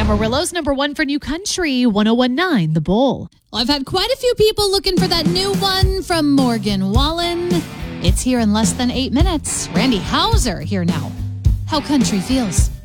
Amarillo's number one for new country, 1019 The Bull. Well, I've had quite a few people looking for that new one from Morgan Wallen. It's here in less than 8 minutes. Randy Hauser here now. How country feels.